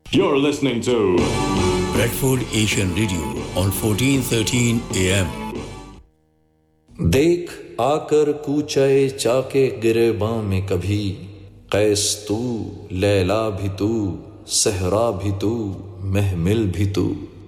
You're listening to Bradford Asian Radio on 1413 AM. देख आकर कूचाए चाके गिरेबां में कभी कैस तू लैला भी तू सहरा भी तू महमिल भी तू